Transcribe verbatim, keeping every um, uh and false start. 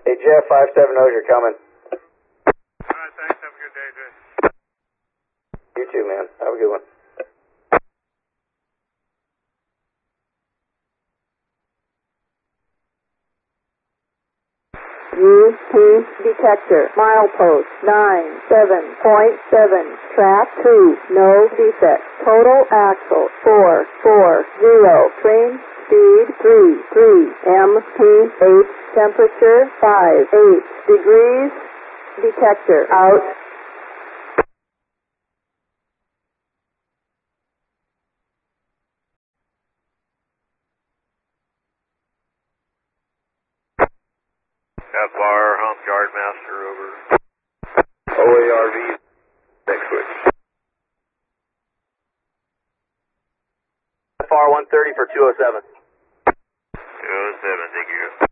Hey, Jeff, five seven knows you're coming. Alright, thanks. Have a good day, Jay. You too, man. Have a good one. U P detector, milepost nine seven point seven, track two, no defect, total axle four four zero, train speed three three, M P H, temperature five eight degrees, detector out. F R, hump yard master over. O A R V, next switch. F R one thirty for two oh seven. two oh seven, thank you.